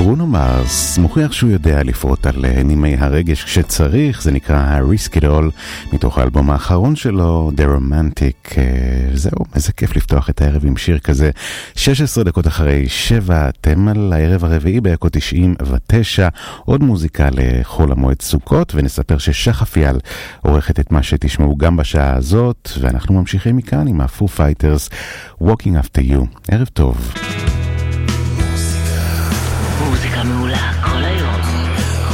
ברונו מרס מוכיח שהוא יודע לפרוט על נימי הרגש כשצריך, זה נקרא Risk It All, מתוך האלבום האחרון שלו, The Romantic. זהו, איזה כיף לפתוח את הערב עם שיר כזה. 16 דקות אחרי 7, אתם על הערב הרביעי באקו 99, עוד מוזיקה לחול המועד סוכות, ונספר ששחף יאל עורכת את מה שתשמעו גם בשעה הזאת, ואנחנו ממשיכים מכאן עם הפו פייטרס, Walking After You. ערב טוב. מוזיקה מעולה כל היום.